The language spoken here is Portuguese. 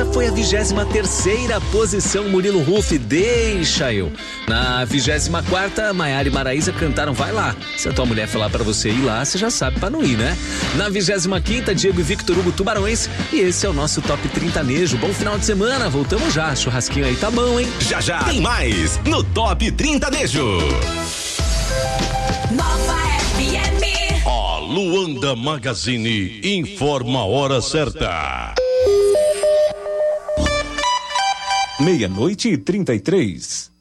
Essa foi a 23ª posição, Murilo Huff, Deixa Eu. Na 24ª, Maiara e Maraísa cantaram Vai Lá. Se a tua mulher falar pra você ir lá, você já sabe pra não ir, né? Na 25ª, Diego e Victor Hugo, Tubarões. E esse é o nosso Top 30 Nejo. Bom final de semana, voltamos já. Churrasquinho aí tá bom, hein? Já já tem mais no Top 30 Nejo. Nova FM. A Luanda Magazine informa a hora certa. 00:33.